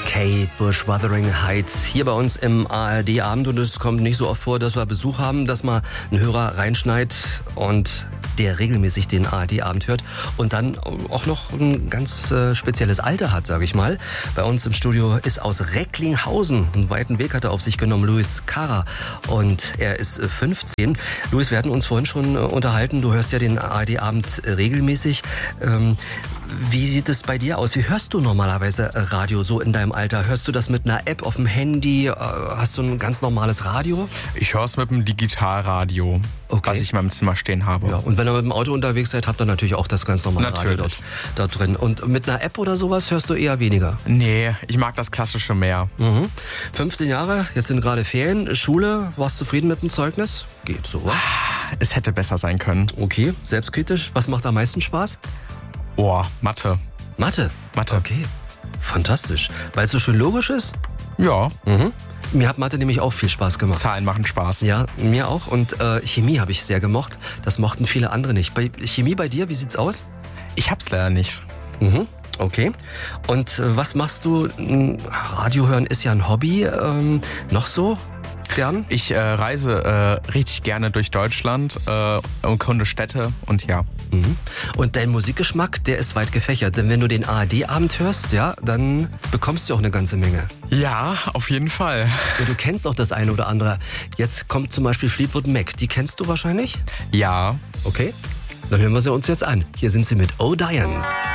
Kate Bush, Wuthering Heights, hier bei uns im ARD-Abend. Und es kommt nicht so oft vor, dass wir Besuch haben, dass mal ein Hörer reinschneit und der regelmäßig den ARD-Abend hört und dann auch noch ein ganz spezielles Alter hat, sage ich mal. Bei uns im Studio ist aus Recklinghausen, einen weiten Weg hat er auf sich genommen, Luis Kara, und er ist 15. Luis, wir hatten uns vorhin schon unterhalten, du hörst ja den ARD-Abend regelmäßig. Wie sieht es bei dir aus? Wie hörst du normalerweise Radio so in deinem Alter? Hörst du das mit einer App auf dem Handy? Hast du ein ganz normales Radio? Ich höre es mit dem Digitalradio, was ich in meinem Zimmer stehen habe. Ja, und wenn ihr mit dem Auto unterwegs seid, habt ihr natürlich auch das ganz normale Radio dort drin. Und mit einer App oder sowas hörst du eher weniger? Nee, ich mag das Klassische mehr. 15 Jahre, jetzt sind gerade Ferien, Schule, warst du zufrieden mit dem Zeugnis? Geht so, wa? Es hätte besser sein können. Okay, selbstkritisch, was macht am meisten Spaß? Oh, Mathe. Mathe? Okay, fantastisch. Weil es so schön logisch ist? Ja. Mir hat Mathe nämlich auch viel Spaß gemacht. Zahlen machen Spaß. Ja, mir auch. Und Chemie habe ich sehr gemocht. Das mochten viele andere nicht. Chemie bei dir, wie sieht's aus? Ich hab's leider nicht. Okay. Und was machst du? Radio hören ist ja ein Hobby. Noch so gern? Ich reise richtig gerne durch Deutschland und kunde Städte und ja. Und dein Musikgeschmack, der ist weit gefächert. Denn wenn du den ARD-Abend hörst, ja, dann bekommst du auch eine ganze Menge. Ja, auf jeden Fall. Ja, du kennst auch das eine oder andere. Jetzt kommt zum Beispiel Fleetwood Mac. Die kennst du wahrscheinlich? Ja. Okay, dann hören wir sie uns jetzt an. Hier sind sie mit Oh Diane.